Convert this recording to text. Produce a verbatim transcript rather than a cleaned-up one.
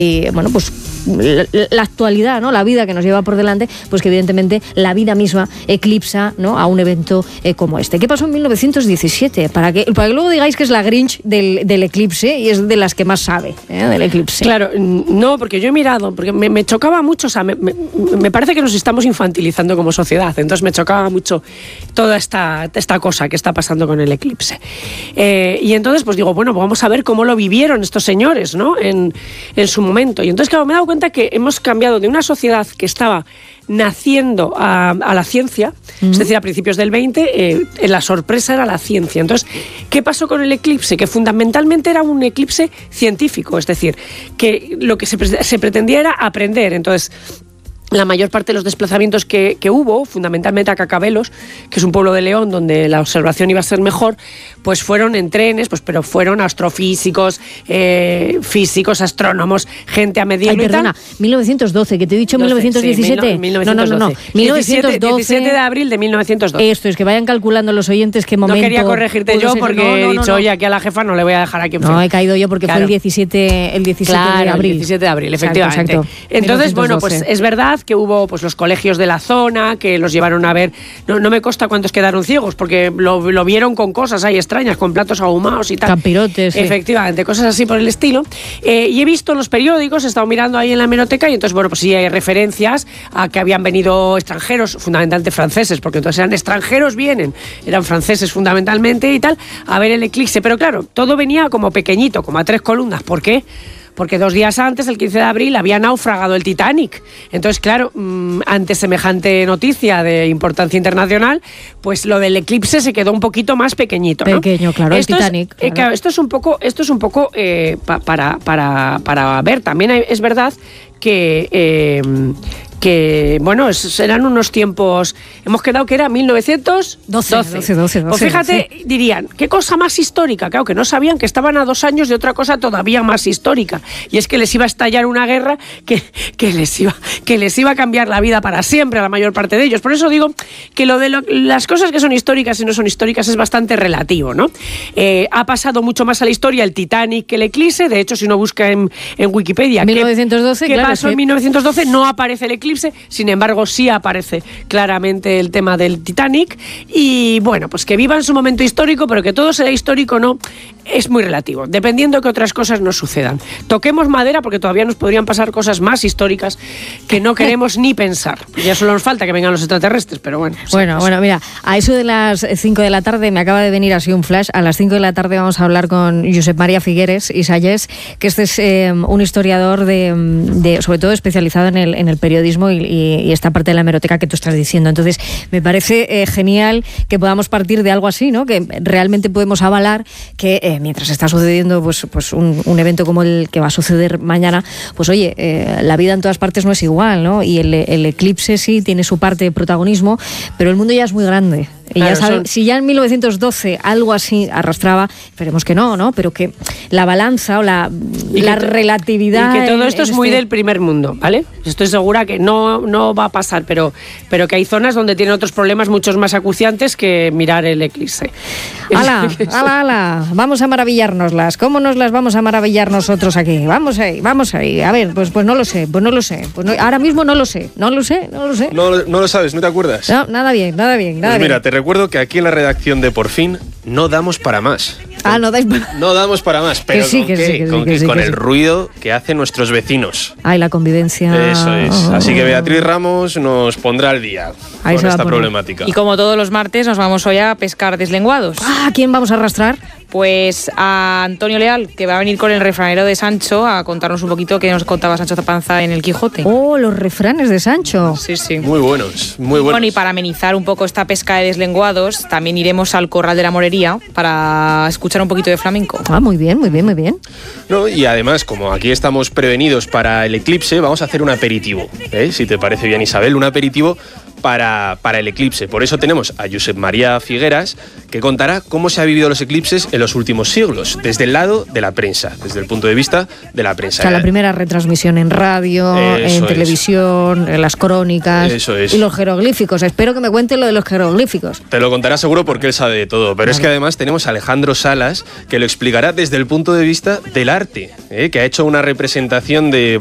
Y bueno, pues la, la actualidad, ¿no? La vida que nos lleva por delante, pues que evidentemente la vida misma eclipsa, ¿no? A un evento eh, como este. ¿Qué pasó en mil novecientos diecisiete? Para que, para que luego digáis que es la Grinch del, del eclipse y es de las que más sabe, ¿eh? Del eclipse. Claro, no, porque yo he mirado, porque me, me chocaba mucho, o sea, me, me, me parece que nos estamos infantilizando como sociedad, entonces me chocaba mucho toda esta, esta cosa que está pasando con el eclipse. Eh, y entonces, pues digo, bueno, pues vamos a ver cómo lo vivieron estos señores, ¿no? En, en su momento. Y entonces, claro, me he dado cuenta que hemos cambiado de una sociedad que estaba naciendo a, a la ciencia, uh-huh. es decir, a principios del veinte, eh, la sorpresa era la ciencia. Entonces, ¿qué pasó con el eclipse? Que fundamentalmente era un eclipse científico, es decir, que lo que se, se pretendía era aprender. Entonces, la mayor parte de los desplazamientos que, que hubo, fundamentalmente a Cacabelos, que es un pueblo de León donde la observación iba a ser mejor, pues fueron en trenes, pues pero fueron astrofísicos, eh, físicos, astrónomos, gente a medirlo. Ay, perdona, y tal. mil novecientos doce, que te he dicho doce, mil novecientos diecisiete. Sí, mil novecientos doce. No, no, no, no. mil novecientos doce, diecisiete de abril de mil novecientos doce. Esto es, que vayan calculando los oyentes qué momento. No quería corregirte yo porque no, no, he dicho, no, no. oye, aquí a la jefa no le voy a dejar aquí en No, he caído yo porque claro. fue el diecisiete, el diecisiete claro, de abril. el diecisiete de abril, efectivamente. Exacto, exacto. Entonces, bueno, pues es verdad que hubo pues los colegios de la zona que los llevaron a ver, no, no me consta cuántos quedaron ciegos porque lo, lo vieron con cosas ahí extrañas, con platos ahumados y tal. Campirotes. Efectivamente, sí. Cosas así por el estilo. Eh, y he visto los periódicos, he estado mirando ahí en la hemeroteca y entonces, bueno, pues sí hay referencias a que habían venido extranjeros, fundamentalmente franceses, porque entonces eran extranjeros, vienen, eran franceses fundamentalmente y tal, a ver el eclipse. Pero claro, todo venía como pequeñito, como a tres columnas. ¿Por qué? Porque dos días antes, el quince de abril, había naufragado el Titanic. Entonces, claro, mmm, ante semejante noticia de importancia internacional, pues lo del eclipse se quedó un poquito más pequeñito, ¿no? Pequeño, claro, esto el Titanic. Es, claro. Eh, claro, esto es un poco, esto es un poco eh, pa, para, para, para ver. También hay, es verdad que... Eh, que, bueno, eran unos tiempos... Hemos quedado que era mil novecientos doce. doce, doce, doce, pues fíjate, sí. Dirían, ¿qué cosa más histórica? Claro, que no sabían que estaban a dos años de otra cosa todavía más histórica. Y es que les iba a estallar una guerra que, que, les, iba, que les iba a cambiar la vida para siempre a la mayor parte de ellos. Por eso digo que lo de lo, las cosas que son históricas y no son históricas es bastante relativo, ¿no? Eh, ha pasado mucho más a la historia el Titanic que el eclipse. De hecho, si uno busca en, en Wikipedia mil novecientos doce, qué, claro, qué pasó sí. en mil novecientos doce, no aparece el eclipse. Sin embargo, sí aparece claramente el tema del Titanic y bueno, pues que viva en su momento histórico, pero que todo sea histórico no, es muy relativo, dependiendo que otras cosas nos sucedan. Toquemos madera porque todavía nos podrían pasar cosas más históricas que no queremos ni pensar. Ya solo nos falta que vengan los extraterrestres, pero bueno. Bueno, sí, bueno, mira, a eso de las cinco de la tarde me acaba de venir así un flash. A las cinco de la tarde vamos a hablar con Josep María Figueres y Salles, que este es eh, un historiador de, de, sobre todo especializado en el, en el periodismo y, y y esta parte de la hemeroteca que tú estás diciendo. Entonces, me parece eh, genial que podamos partir de algo así, ¿no? Que realmente podemos avalar que eh, mientras está sucediendo pues, pues un, un evento como el que va a suceder mañana, pues oye, eh, la vida en todas partes no es igual, ¿no? Y el, el eclipse sí tiene su parte de protagonismo, pero el mundo ya es muy grande. Y claro, ya saben, son... si ya en mil novecientos doce algo así arrastraba, esperemos que no, ¿no? Pero que la balanza o la, la to- relatividad... Y que todo esto es este... muy del primer mundo, ¿vale? Estoy segura que no, no va a pasar, pero, pero que hay zonas donde tienen otros problemas muchos más acuciantes que mirar el eclipse. ¡Hala, hala, hala! Vamos a maravillárnoslas. ¿Cómo nos las vamos a maravillar nosotros aquí? Vamos ahí, vamos ahí. A ver, pues, pues no lo sé, pues no lo sé. Pues no, ahora mismo no lo sé, no lo sé, no lo sé. No, no lo sabes, ¿no te acuerdas? No, nada bien, nada bien, nada pues mira, bien. te recuerdo que aquí en la redacción de Por Fin no damos para más. Ah, no dais para... No damos para más, pero que sí, ¿con que qué? Sí, que ¿Con, sí, qué? que sí, Con que el sí. ruido que hacen nuestros vecinos. Ay, la convivencia. Eso es. Así que Beatriz Ramos nos pondrá al día Ahí con esta poner. problemática. Y como todos los martes nos vamos hoy a pescar deslenguados. Ah, ¿a quién vamos a arrastrar? Pues a Antonio Leal, que va a venir con el refranero de Sancho a contarnos un poquito qué nos contaba Sancho Panza en el Quijote. Oh, los refranes de Sancho. Sí, sí. Muy buenos, muy buenos. Bueno, y para amenizar un poco esta pesca de deslenguados, también iremos al Corral de la Morería para escuchar un poquito de flamenco. Ah, muy bien, muy bien, muy bien. No, y además, como aquí estamos prevenidos para el eclipse, vamos a hacer un aperitivo, ¿eh? Si te parece bien, Isabel, un aperitivo para, para el eclipse. Por eso tenemos a Josep María Figueras, que contará cómo se han vivido los eclipses en los últimos siglos, desde el lado de la prensa, desde el punto de vista de la prensa. O sea, la primera retransmisión en radio, Eso en es. televisión, en las crónicas. Eso es. Y los jeroglíficos. Espero que me cuente lo de los jeroglíficos. Te lo contará seguro porque él sabe de todo, pero Vale. es que además tenemos a Alejandro Salas, que lo explicará desde el punto de vista del arte, ¿eh? que ha hecho una representación de